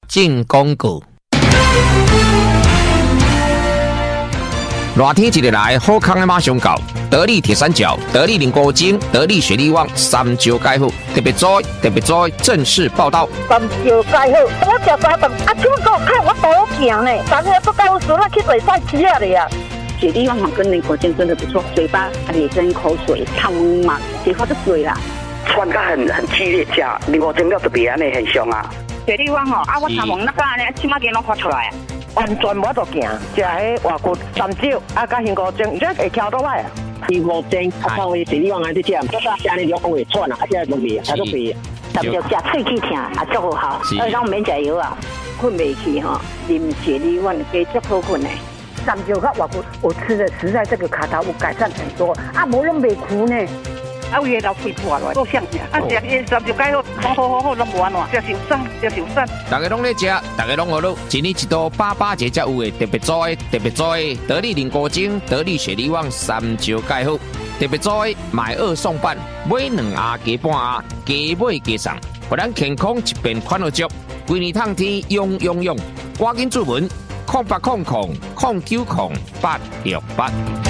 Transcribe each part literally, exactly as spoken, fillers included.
进广告。热天一日来，好康的马上到。得力铁三角、得力菱果精、得力雪力旺三招介好，特别栽特别栽正式报道。 三招介好，我食三顿，啊，怎么给我看我多行呢？昨天不告诉我去比赛吃了呀。 雪力旺跟菱果精真的不错，嘴巴咧真口水，汤嘛，结果就水啦。 喘得很很激烈，吃菱果精了特别安尼很凶啊。 雪力旺吼，啊，我头毛那个安尼，起码给拢发出来啊。 完全无得行，食迄外骨三招，啊，甲杏果精，这会翘倒来啊。 菱果精，啊，放位雪力旺安尼食，这个家里就讲会喘啊，啊，现在拢袂，啊，都袂。 三招食喙齿疼，啊，足好好，而且免食药啊，困袂去吼，啉雪力旺加足好困的。 三招甲外骨，我吃的实在这个卡头有改善很多，啊，无拢袂苦呢。 啊，有诶老肺破落，够香啊！食伊三招介好，好好好好，拢无安怎，食受伤，食受伤。 大家拢咧食，大家拢好乐，一年一度八八节才有诶特别做诶，特别做诶，得力菱果精、得力雪力旺三招介好，特别做诶，买二送半，买两盒加半盒，加买加送，互咱健康一边款好足，规年通天用用用，赶紧注文，空八空空空九空八六八。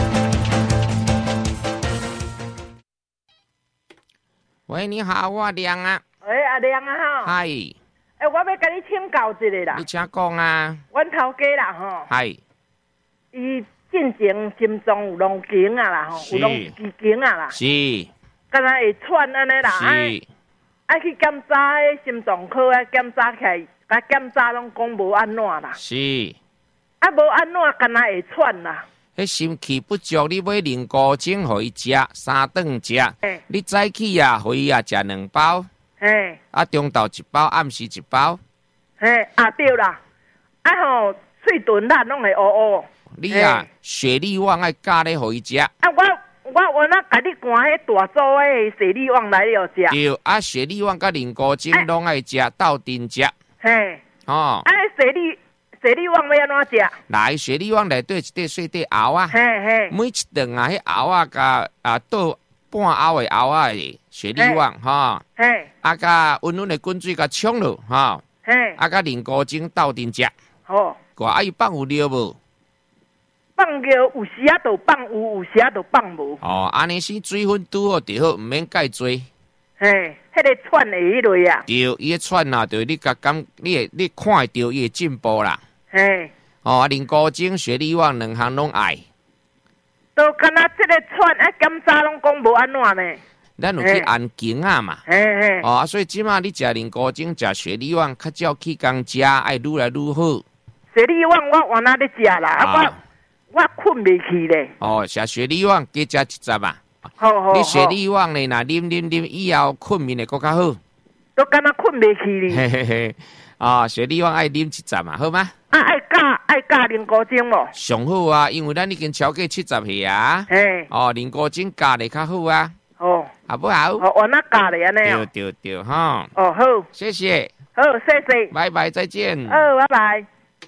喂，你好，我亮啊。 喂，阿亮啊吼。 嗨。 诶，我要甲你请教一下啦。 你请讲啊。 阮头家啦吼。 嗨。 伊进前心脏有龙筋啊啦吼，有龙肌筋啊啦。 是。 敢若会喘安尼啦。 是。 爱去检查迄心脏科啊，检查起来，甲检查拢讲无安怎啦。 是。 啊，无安怎，敢若会喘啦。 迄心气不足，你买菱果精互伊食，三顿食。你早起啊，互伊啊食两包。 嘿。 啊，中昼一包，暗时一包。 嘿，啊对啦。啊吼，喙唇力拢会乌乌。 你啊，雪力旺爱加咧互伊食。啊， 我我我那甲你赶迄大组诶雪力旺来了食。 对，啊，雪力旺甲菱果精拢爱食，斗阵食。 嘿。 哦。 啊，雪力。雪力旺要安怎食？ 来，雪力旺内底一块细块熬啊， 嘿嘿， 每一顿啊，迄熬啊，甲啊倒半熬的熬啊的雪力旺哈，嘿，啊甲温温的滚水甲冲落哈，嘿，啊甲菱果精斗阵食，好，个啊伊放有料无？ 放料有时啊就放有，有时啊就放无。 哦，安尼是水分拄好就好，毋免介多。 嘿，迄个串的迄类啊。 对，伊个串啊，就你甲感，你会你看会到伊的进步啦。嘿，哦，菱果精、雪力旺两项拢爱。 都敢若即个串啊，检查拢讲无安怎呢？ 咱有去按经啊嘛。嘿嘿。哦，所以即马你食菱果精、食雪力旺，较少去工食，爱愈来愈好。 雪力旺我原来咧食啦，啊我我困袂去咧。 哦，食雪力旺加食一汁啊。 好好。 你雪力旺咧，若啉啉啉以后困眠会更较好。 都敢若困袂去咧。 嘿嘿嘿。啊，雪力旺爱啉一汁嘛，好吗？ 啊，爱加爱加菱果精无？ 上好啊，因为咱已经超过七十岁啊。嘿。哦，菱果精加的较好啊。哦。好不好？ 哦，我那加的安尼哦。对对对，哈。 哦，好。 谢谢。 好，谢谢。 拜拜，再见。 哦，拜拜。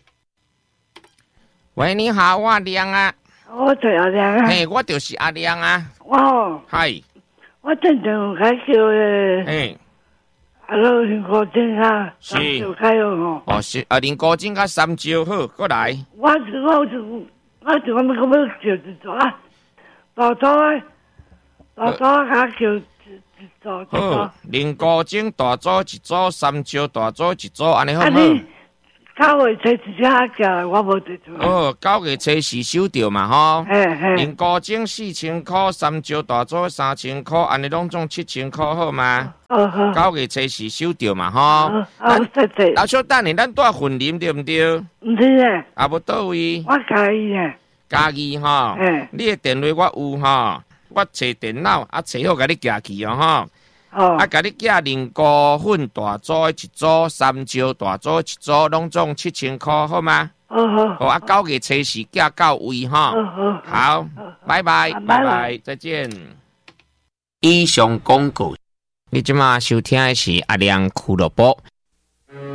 喂，你好，我阿亮啊。 我是阿亮啊。 嘿，我就是阿亮啊。 哇。 嗨。 我正正开销诶。 嘿。 啊，老菱果精啊，三招开哦。 哦，是啊，菱果精甲三招好，过来。 我是我是我是我们咁样叫一做啊，大组诶，大组甲叫一一组一组。 好，菱果精大组一组，三招大组一组，安尼好唔好？ 九月初一只价，我无得做。 哦，九月初四收着嘛吼。 嘿嘿。 菱果精四千块，三招大组三千块，安尼拢总七千块好吗？ 哦好。 九月初四收着嘛吼。 哦，好谢谢。 老小等下，咱带混啉对唔对？ 唔是诶。 啊，无倒位。 我家己诶。 家己吼。嘿。你诶电话我有吼，我找电脑啊，找好甲你寄去哦吼。哦，啊，甲你寄菱果粉大组一组，三招大组一组，拢总七千块，好吗？好好。好啊，九月初四寄到位哈。好好。好，拜拜，拜拜，再见。以上广告，你即马收听的是阿亮俱乐部。